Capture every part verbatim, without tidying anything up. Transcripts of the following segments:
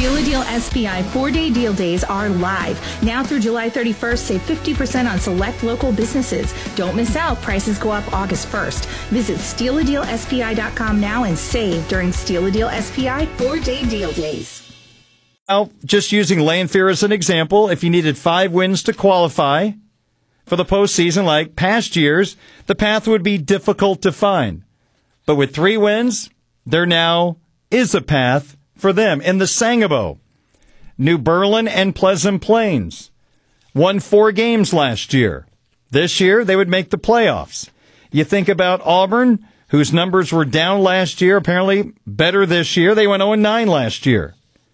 Steal a Deal S P I four-day deal days are live. Now through July thirty-first, save fifty percent on select local businesses. Don't miss out. Prices go up August first. Visit steal a deal s p i dot com now and save during Steal a Deal S P I four-day deal days. Now, just using Lanphier as an example, if you needed five wins to qualify for the postseason like past years, the path would be difficult to find. But with three wins, there now is a path for them in the Sangamo. New Berlin and Pleasant Plains won four games last year. This year, they would make the playoffs. You think about Auburn, whose numbers were down last year, apparently better this year. They went oh and nine last year.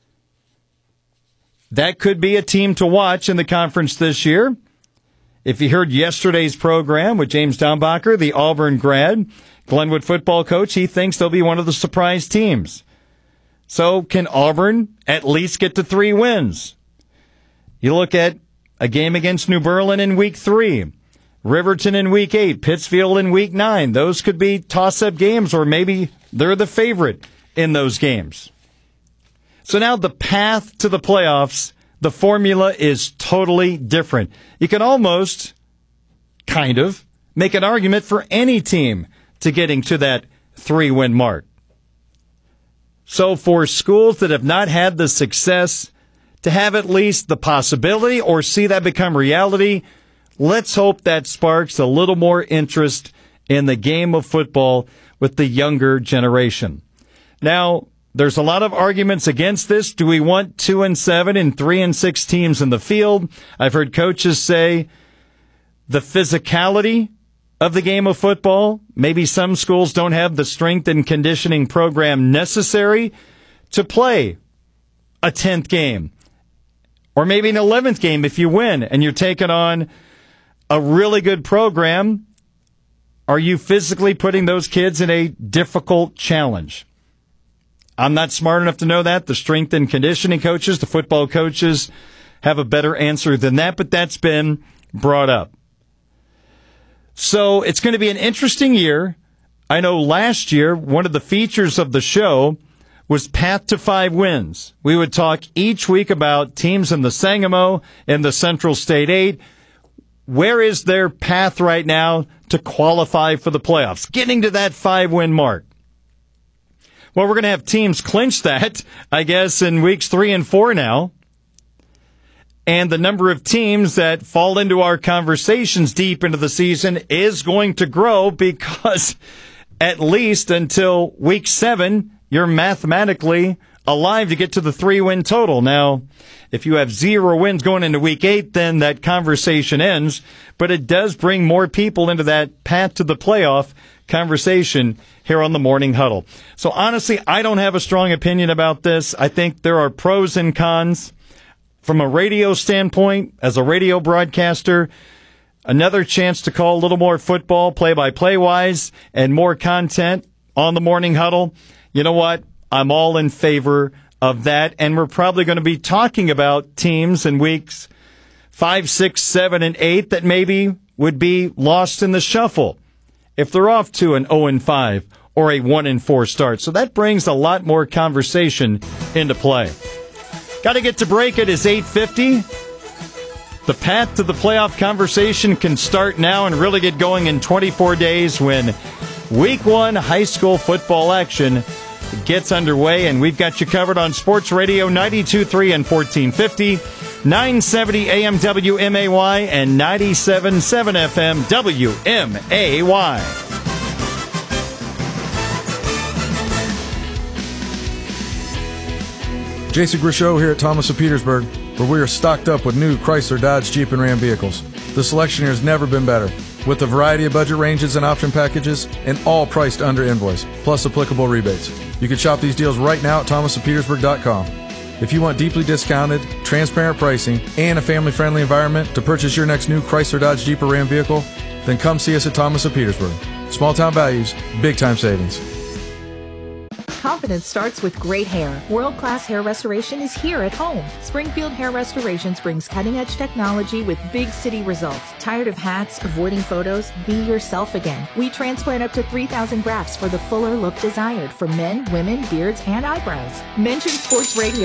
That could be a team to watch in the conference this year. If you heard yesterday's program with James Dombacher, the Auburn grad, Glenwood football coach, he thinks they'll be one of the surprise teams. So can Auburn at least get to three wins? You look at a game against New Berlin in week three, Riverton in week eight, Pittsfield in week nine. Those could be toss-up games, or maybe they're the favorite in those games. So now the path to the playoffs, the formula is totally different. You can almost, kind of, make an argument for any team to getting to that three-win mark. So for schools that have not had the success to have at least the possibility or see that become reality, let's hope that sparks a little more interest in the game of football with the younger generation. Now, there's a lot of arguments against this. Do we want two and seven and three and six teams in the field? I've heard coaches say the physicality of the game of football, maybe some schools don't have the strength and conditioning program necessary to play a tenth game, or maybe an eleventh game if you win and you're taking on a really good program. Are you physically putting those kids in a difficult challenge? I'm not smart enough to know that. The strength and conditioning coaches, the football coaches, have a better answer than that, but that's been brought up. So it's going to be an interesting year. I know last year, one of the features of the show was Path to Five Wins. We would talk each week about teams in the Sangamo and the Central State Eight. Where is their path right now to qualify for the playoffs? Getting to that five-win mark. Well, we're going to have teams clinch that, I guess, in weeks three and four now. And the number of teams that fall into our conversations deep into the season is going to grow because at least until week seven, you're mathematically alive to get to the three-win total. Now, if you have zero wins going into week eight, then that conversation ends. But it does bring more people into that path to the playoff conversation here on the Morning Huddle. So honestly, I don't have a strong opinion about this. I think there are pros and cons. From a radio standpoint, as a radio broadcaster, another chance to call a little more football play-by-play wise and more content on the Morning Huddle. You know what? I'm all in favor of that, and we're probably going to be talking about teams in weeks five, six, seven, and eight that maybe would be lost in the shuffle if they're off to an oh and five or a one and four start. So that brings a lot more conversation into play. Got to get to break. It is eight fifty. The path to the playoff conversation can start now and really get going in twenty-four days when week one high school football action gets underway. And we've got you covered on Sports Radio ninety-two point three and fourteen fifty, nine seventy A M W M A Y, and ninety-seven point seven F M W M A Y. Jason Grishow here at Thomas of Petersburg, where we are stocked up with new Chrysler, Dodge, Jeep, and Ram vehicles. The selection here has never been better, with a variety of budget ranges and option packages, and all priced under invoice, plus applicable rebates. You can shop these deals right now at thomas of petersburg dot com. If you want deeply discounted, transparent pricing, and a family-friendly environment to purchase your next new Chrysler, Dodge, Jeep, or Ram vehicle, then come see us at Thomas of Petersburg. Small-town values, big-time savings. Confidence starts with great hair. World-class hair restoration is here at home. Springfield Hair Restorations brings cutting-edge technology with big city results. Tired of hats, avoiding photos? Be yourself again. We transplant up to three thousand grafts for the fuller look desired for men, women, beards, and eyebrows. Mention Sports Radio